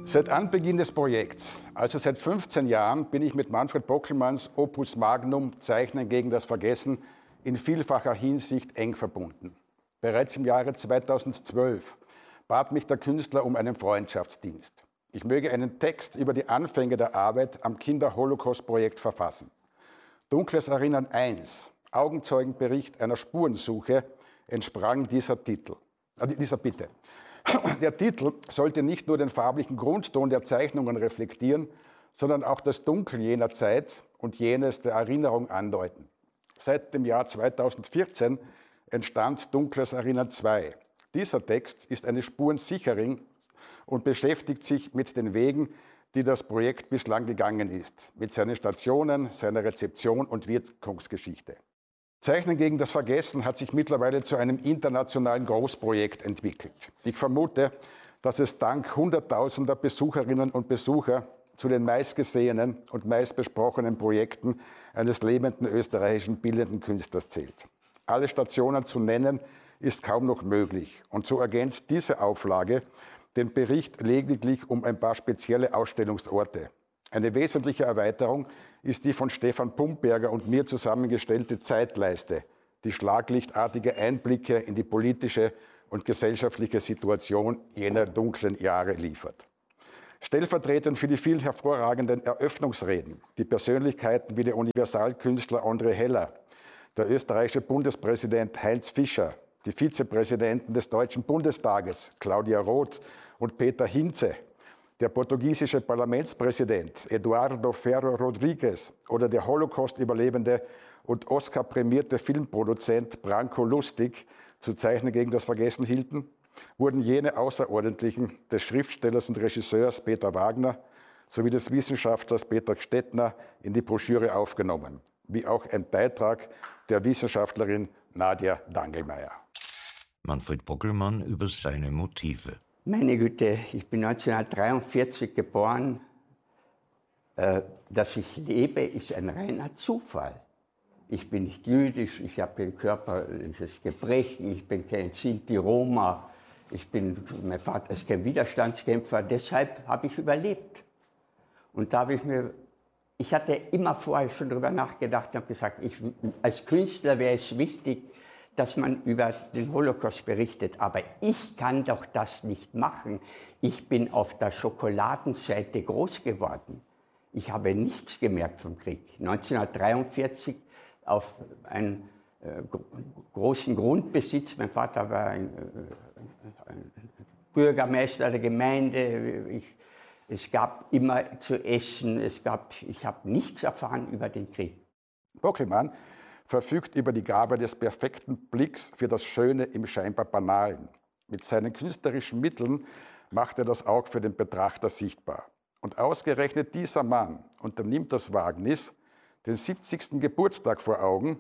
Seit Anbeginn des Projekts, also seit 15 Jahren, bin ich mit Manfred Bockelmanns Opus Magnum Zeichnen gegen das Vergessen in vielfacher Hinsicht eng verbunden. Bereits im Jahre 2012 bat mich der Künstler um einen Freundschaftsdienst. Ich möge einen Text über die Anfänge der Arbeit am Kinder-Holocaust-Projekt verfassen. Dunkles Erinnern 1, Augenzeugenbericht einer Spurensuche, entsprang dieser Bitte. Der Titel sollte nicht nur den farblichen Grundton der Zeichnungen reflektieren, sondern auch das Dunkel jener Zeit und jenes der Erinnerung andeuten. Seit dem Jahr 2014 entstand Dunkles Erinnern 2. Dieser Text ist eine Spurensicherung und beschäftigt sich mit den Wegen, die das Projekt bislang gegangen ist, mit seinen Stationen, seiner Rezeption und Wirkungsgeschichte. Zeichnen gegen das Vergessen hat sich mittlerweile zu einem internationalen Großprojekt entwickelt. Ich vermute, dass es dank hunderttausender Besucherinnen und Besucher zu den meistgesehenen und meistbesprochenen Projekten eines lebenden österreichischen bildenden Künstlers zählt. Alle Stationen zu nennen, ist kaum noch möglich. Und so ergänzt diese Auflage den Bericht lediglich um ein paar spezielle Ausstellungsorte. Eine wesentliche Erweiterung ist die von Stefan Pumperger und mir zusammengestellte Zeitleiste, die schlaglichtartige Einblicke in die politische und gesellschaftliche Situation jener dunklen Jahre liefert. Stellvertretend für die viel hervorragenden Eröffnungsreden, die Persönlichkeiten wie der Universalkünstler André Heller, der österreichische Bundespräsident Heinz Fischer, die Vizepräsidenten des Deutschen Bundestages Claudia Roth und Peter Hinze, der portugiesische Parlamentspräsident Eduardo Ferro Rodrigues oder der Holocaust-Überlebende und Oscar-prämierte Filmproduzent Branko Lustig zu Zeichnen gegen das Vergessen hielten, wurden jene Außerordentlichen des Schriftstellers und Regisseurs Peter Wagner sowie des Wissenschaftlers Peter Gstettner in die Broschüre aufgenommen, wie auch ein Beitrag der Wissenschaftlerin Nadja Dangelmeier. Manfred Bockelmann über seine Motive. Meine Güte, ich bin 1943 geboren. Dass ich lebe, ist ein reiner Zufall. Ich bin nicht jüdisch, ich habe ein körperliches Gebrechen, ich bin kein Sinti-Roma, mein Vater ist kein Widerstandskämpfer, deshalb habe ich überlebt. Und da habe ich hatte immer vorher schon darüber nachgedacht und habe gesagt, als Künstler wäre es wichtig, dass man über den Holocaust berichtet. Aber ich kann doch das nicht machen. Ich bin auf der Schokoladenseite groß geworden. Ich habe nichts gemerkt vom Krieg. 1943 auf einen großen Grundbesitz. Mein Vater war ein Bürgermeister der Gemeinde. Es gab immer zu essen. Ich habe nichts erfahren über den Krieg. Bockelmann verfügt über die Gabe des perfekten Blicks für das Schöne im scheinbar Banalen. Mit seinen künstlerischen Mitteln macht er das Auge für den Betrachter sichtbar. Und ausgerechnet dieser Mann unternimmt das Wagnis, den 70. Geburtstag vor Augen,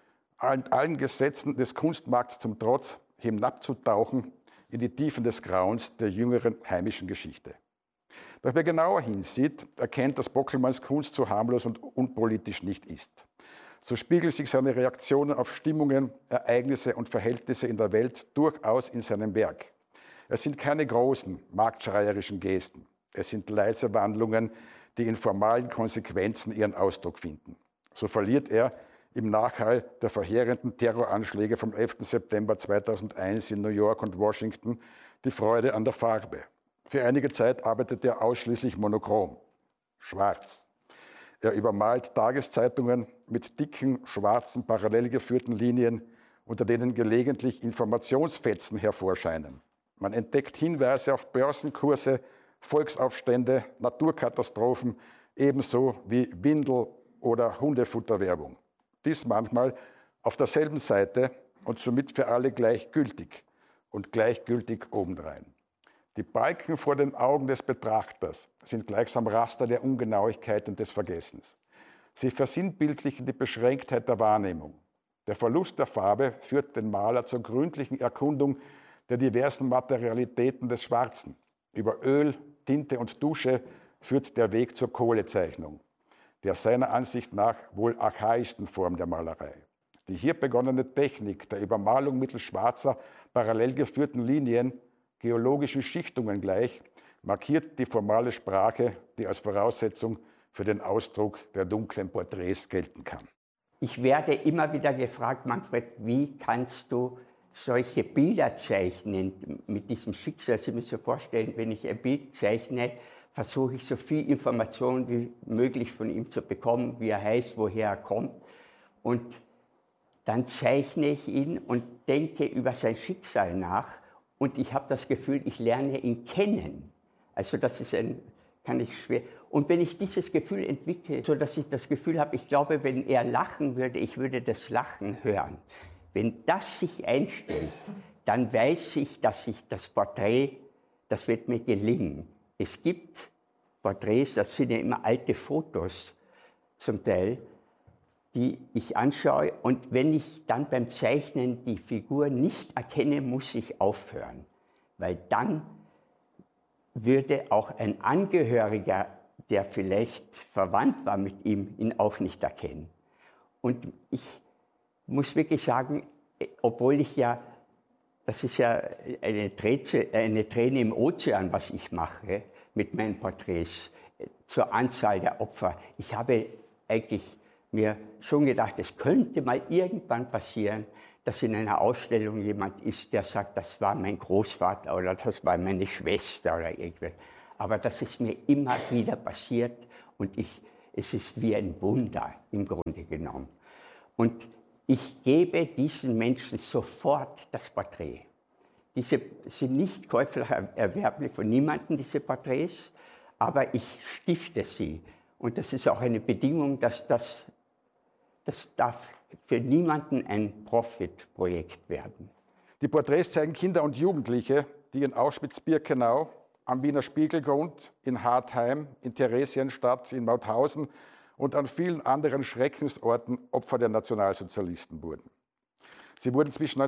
allen Gesetzen des Kunstmarkts zum Trotz hinabzutauchen in die Tiefen des Grauens der jüngeren heimischen Geschichte. Doch wer genauer hinsieht, erkennt, dass Bockelmanns Kunst so harmlos und unpolitisch nicht ist. So spiegeln sich seine Reaktionen auf Stimmungen, Ereignisse und Verhältnisse in der Welt durchaus in seinem Werk. Es sind keine großen, marktschreierischen Gesten. Es sind leise Wandlungen, die in formalen Konsequenzen ihren Ausdruck finden. So verliert er im Nachhall der verheerenden Terroranschläge vom 11. September 2001 in New York und Washington die Freude an der Farbe. Für einige Zeit arbeitet er ausschließlich monochrom, schwarz. Er übermalt Tageszeitungen mit dicken, schwarzen, parallel geführten Linien, unter denen gelegentlich Informationsfetzen hervorscheinen. Man entdeckt Hinweise auf Börsenkurse, Volksaufstände, Naturkatastrophen, ebenso wie Windel- oder Hundefutterwerbung. Dies manchmal auf derselben Seite und somit für alle gleichgültig und gleichgültig obendrein. Die Balken vor den Augen des Betrachters sind gleichsam Raster der Ungenauigkeit und des Vergessens. Sie versinnbildlichen die Beschränktheit der Wahrnehmung. Der Verlust der Farbe führt den Maler zur gründlichen Erkundung der diversen Materialitäten des Schwarzen. Über Öl, Tinte und Dusche führt der Weg zur Kohlezeichnung, der seiner Ansicht nach wohl archaischsten Form der Malerei. Die hier begonnene Technik der Übermalung mittels schwarzer, parallel geführten Linien, geologischen Schichtungen gleich, markiert die formale Sprache, die als Voraussetzung für den Ausdruck der dunklen Porträts gelten kann. Ich werde immer wieder gefragt, Manfred, wie kannst du solche Bilder zeichnen mit diesem Schicksal? Sie müssen sich vorstellen, wenn ich ein Bild zeichne, versuche ich so viel Information wie möglich von ihm zu bekommen, wie er heißt, woher er kommt. Und dann zeichne ich ihn und denke über sein Schicksal nach. Und ich habe das Gefühl, ich lerne ihn kennen. Also das ist kann ich schwer. Und wenn ich dieses Gefühl entwickle, so dass ich das Gefühl habe, ich glaube, wenn er lachen würde, ich würde das Lachen hören. Wenn das sich einstellt, dann weiß ich, dass ich das Porträt, das wird mir gelingen. Es gibt Porträts, das sind ja immer alte Fotos zum Teil, die ich anschaue. Und wenn ich dann beim Zeichnen die Figur nicht erkenne, muss ich aufhören. Weil dann würde auch ein Angehöriger, der vielleicht verwandt war mit ihm, ihn auch nicht erkennen. Und ich muss wirklich sagen, obwohl ich ja, das ist ja eine Träne im Ozean, was ich mache mit meinen Porträts zur Anzahl der Opfer. Ich habe eigentlich mir schon gedacht, es könnte mal irgendwann passieren, dass in einer Ausstellung jemand ist, der sagt, das war mein Großvater oder das war meine Schwester oder irgendwas. Aber das ist mir immer wieder passiert und es ist wie ein Wunder im Grunde genommen. Und ich gebe diesen Menschen sofort das Porträt. Diese sind nicht käuflich erwerblich von niemandem, diese Porträts, aber ich stifte sie. Und das ist auch eine Bedingung, dass das darf für niemanden ein Profitprojekt werden. Die Porträts zeigen Kinder und Jugendliche, die in Auschwitz-Birkenau, am Wiener Spiegelgrund, in Hartheim, in Theresienstadt, in Mauthausen und an vielen anderen Schreckensorten Opfer der Nationalsozialisten wurden. Sie wurden zwischen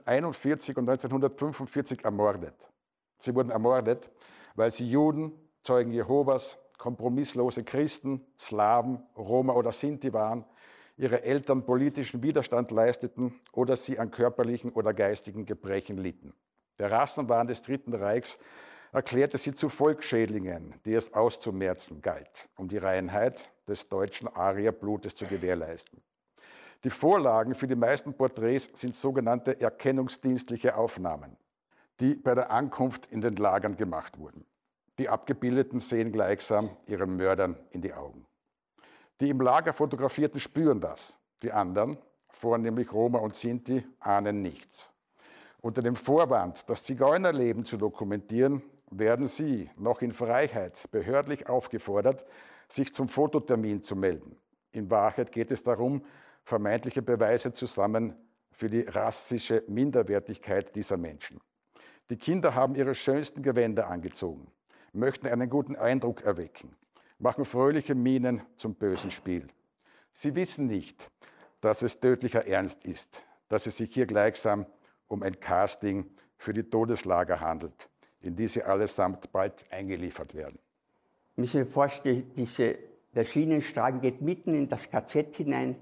1941 und 1945 ermordet. Sie wurden ermordet, weil sie Juden, Zeugen Jehovas, kompromisslose Christen, Slawen, Roma oder Sinti waren, ihre Eltern politischen Widerstand leisteten oder sie an körperlichen oder geistigen Gebrechen litten. Der Rassenwahn des Dritten Reichs erklärte sie zu Volksschädlingen, die es auszumerzen galt, um die Reinheit des deutschen Arierblutes zu gewährleisten. Die Vorlagen für die meisten Porträts sind sogenannte erkennungsdienstliche Aufnahmen, die bei der Ankunft in den Lagern gemacht wurden. Die Abgebildeten sehen gleichsam ihren Mördern in die Augen. Die im Lager Fotografierten spüren das. Die anderen, vornehmlich Roma und Sinti, ahnen nichts. Unter dem Vorwand, das Zigeunerleben zu dokumentieren, werden sie, noch in Freiheit, behördlich aufgefordert, sich zum Fototermin zu melden. In Wahrheit geht es darum, vermeintliche Beweise zu sammeln für die rassische Minderwertigkeit dieser Menschen. Die Kinder haben ihre schönsten Gewänder angezogen, möchten einen guten Eindruck erwecken, machen fröhliche Mienen zum bösen Spiel. Sie wissen nicht, dass es tödlicher Ernst ist, dass es sich hier gleichsam um ein Casting für die Todeslager handelt, in die sie allesamt bald eingeliefert werden. Ich muss mir vorstellen, der Schienenstrahl geht mitten in das KZ hinein,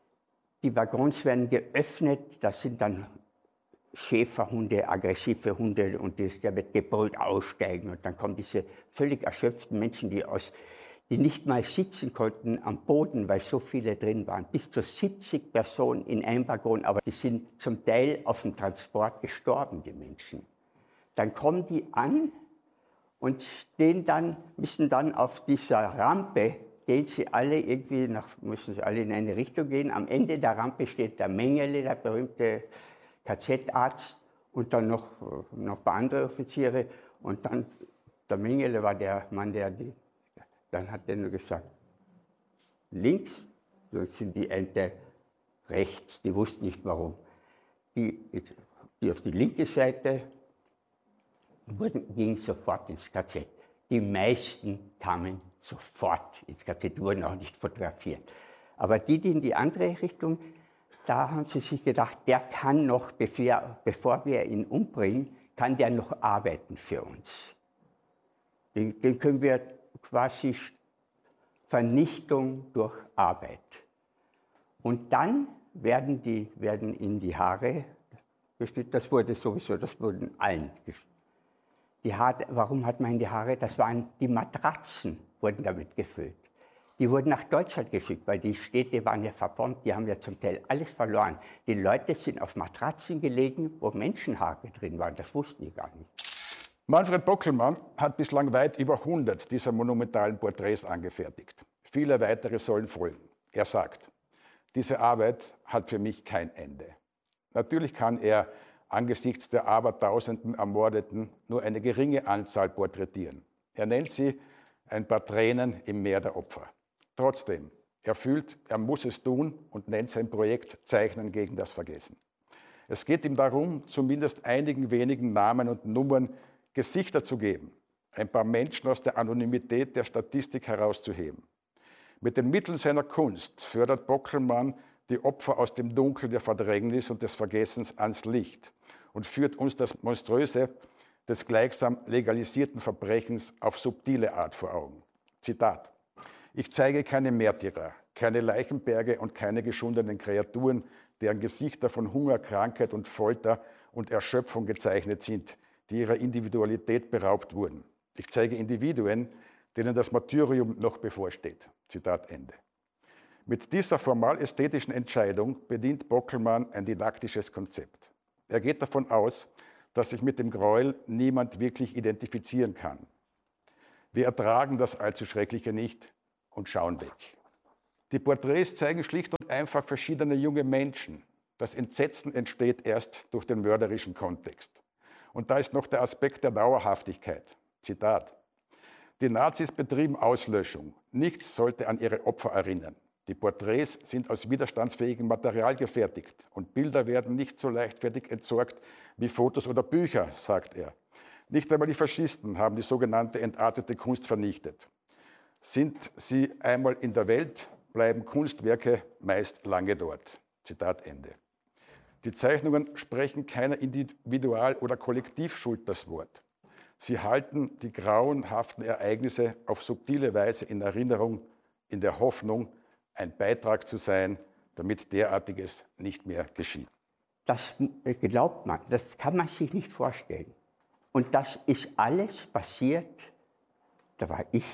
die Waggons werden geöffnet, das sind dann Schäferhunde, aggressive Hunde und der wird gebrüllt aussteigen und dann kommen diese völlig erschöpften Menschen, die nicht mal sitzen konnten am Boden, weil so viele drin waren. Bis zu 70 Personen in einem Waggon, aber die sind zum Teil auf dem Transport gestorben, die Menschen. Dann kommen die an und müssen dann auf dieser Rampe, müssen sie alle in eine Richtung gehen. Am Ende der Rampe steht der Mengele, der berühmte KZ-Arzt und dann noch ein paar andere Offiziere. Und dann, der Mengele war der Mann, dann hat er nur gesagt, links, dann sind die Ente rechts, die wussten nicht warum. Die auf die linke Seite gingen sofort ins KZ. Die meisten kamen sofort ins KZ, wurden auch nicht fotografiert. Aber die in die andere Richtung, da haben sie sich gedacht, der kann noch, bevor wir ihn umbringen, kann der noch arbeiten für uns. Den können wir quasi Vernichtung durch Arbeit. Und dann werden ihnen die Haare geschnitten, das wurden allen geschnitten. Warum hat man die Haare? Das waren die Matratzen, wurden damit gefüllt. Die wurden nach Deutschland geschickt, weil die Städte waren ja verbombt, die haben ja zum Teil alles verloren. Die Leute sind auf Matratzen gelegen, wo Menschenhaare drin waren, das wussten die gar nicht. Manfred Bockelmann hat bislang weit über 100 dieser monumentalen Porträts angefertigt. Viele weitere sollen folgen. Er sagt, diese Arbeit hat für mich kein Ende. Natürlich kann er angesichts der abertausenden Ermordeten nur eine geringe Anzahl porträtieren. Er nennt sie ein paar Tränen im Meer der Opfer. Trotzdem, er fühlt, er muss es tun und nennt sein Projekt Zeichnen gegen das Vergessen. Es geht ihm darum, zumindest einigen wenigen Namen und Nummern Gesichter zu geben, ein paar Menschen aus der Anonymität der Statistik herauszuheben. Mit den Mitteln seiner Kunst fördert Bockelmann die Opfer aus dem Dunkel der Verdrängnis und des Vergessens ans Licht und führt uns das Monströse des gleichsam legalisierten Verbrechens auf subtile Art vor Augen. Zitat: Ich zeige keine Märtyrer, keine Leichenberge und keine geschundenen Kreaturen, deren Gesichter von Hunger, Krankheit und Folter und Erschöpfung gezeichnet sind, die ihrer Individualität beraubt wurden. Ich zeige Individuen, denen das Martyrium noch bevorsteht. Zitat Ende. Mit dieser formal-ästhetischen Entscheidung bedient Bockelmann ein didaktisches Konzept. Er geht davon aus, dass sich mit dem Gräuel niemand wirklich identifizieren kann. Wir ertragen das allzu Schreckliche nicht und schauen weg. Die Porträts zeigen schlicht und einfach verschiedene junge Menschen. Das Entsetzen entsteht erst durch den mörderischen Kontext. Und da ist noch der Aspekt der Dauerhaftigkeit. Zitat: Die Nazis betrieben Auslöschung. Nichts sollte an ihre Opfer erinnern. Die Porträts sind aus widerstandsfähigem Material gefertigt und Bilder werden nicht so leichtfertig entsorgt wie Fotos oder Bücher, sagt er. Nicht einmal die Faschisten haben die sogenannte entartete Kunst vernichtet. Sind sie einmal in der Welt, bleiben Kunstwerke meist lange dort. Zitat Ende. Die Zeichnungen sprechen keiner Individual- oder Kollektivschuld das Wort. Sie halten die grauenhaften Ereignisse auf subtile Weise in Erinnerung, in der Hoffnung, ein Beitrag zu sein, damit derartiges nicht mehr geschieht. Das glaubt man, das kann man sich nicht vorstellen. Und das ist alles passiert, da war ich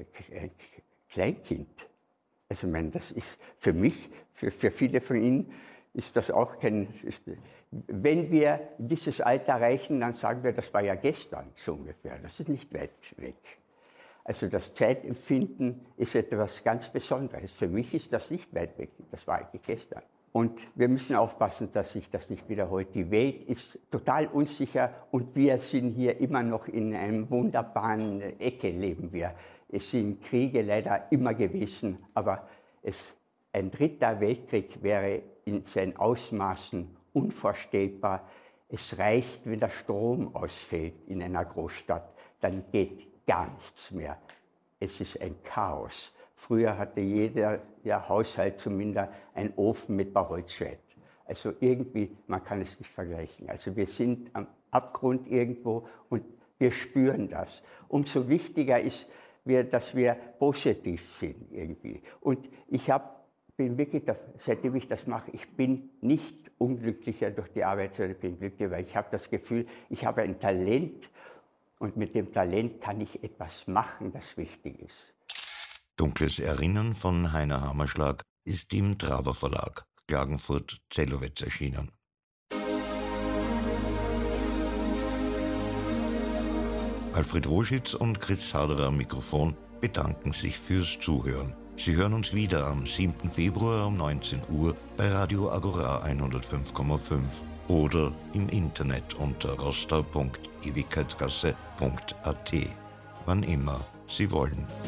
Kleinkind. Also, das ist für mich, für viele von Ihnen, ist das auch kein. Wenn wir dieses Alter erreichen, dann sagen wir, das war ja gestern so ungefähr. Das ist nicht weit weg. Also das Zeitempfinden ist etwas ganz Besonderes. Für mich ist das nicht weit weg. Das war eigentlich gestern. Und wir müssen aufpassen, dass sich das nicht wiederholt. Die Welt ist total unsicher und wir sind hier immer noch in einer wunderbaren Ecke, leben wir. Es sind Kriege leider immer gewesen, aber ein dritter Weltkrieg wäre in seinen Ausmaßen unvorstellbar. Es reicht, wenn der Strom ausfällt in einer Großstadt, dann geht gar nichts mehr. Es ist ein Chaos. Früher hatte jeder Haushalt zumindest einen Ofen mit ein paar Holzscheit. Also irgendwie, man kann es nicht vergleichen. Also wir sind am Abgrund irgendwo und wir spüren das. Umso wichtiger ist, dass wir positiv sind irgendwie. Und bin wirklich, seitdem ich das mache, ich bin nicht unglücklicher durch die Arbeit, sondern ich bin glücklicher, weil ich habe das Gefühl, ich habe ein Talent und mit dem Talent kann ich etwas machen, das wichtig ist. Dunkles Erinnern von Heiner Hammerschlag ist im Traber Verlag, Klagenfurt, Zellowitz erschienen. Alfred Roschitz und Chris Haderer am Mikrofon bedanken sich fürs Zuhören. Sie hören uns wieder am 7. Februar um 19 Uhr bei Radio Agora 105,5 oder im Internet unter rostal.ewigkeitsgasse.at. Wann immer Sie wollen.